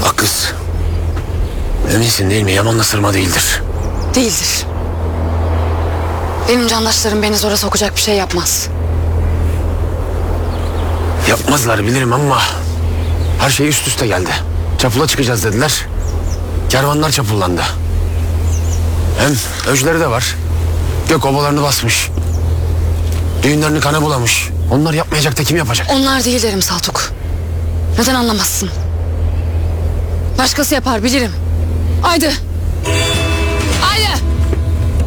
Bak kız. Eminsin değil mi? Yaman'la sırma değildir. Değildir. Benim candaşlarım beni zora sokacak bir şey yapmaz. Yapmazlar bilirim ama her şey üst üste geldi. Çapula çıkacağız dediler. Kervanlar çapullandı. Hem öcleri de var. Gök obalarını basmış. Düğünlerini kana bulamış. Onlar yapmayacak da kim yapacak? Onlar değil derim Saltuk. Neden anlamazsın? Başkası yapar bilirim. Haydi. Haydi.